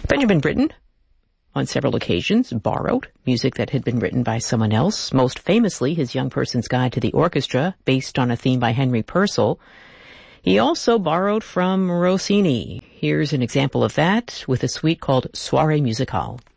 Benjamin Britten, on several occasions, borrowed music that had been written by someone else, most famously his Young Person's Guide to the Orchestra, based on a theme by Henry Purcell. He also borrowed from Rossini. Here's an example of that with a suite called Soirée Musicale.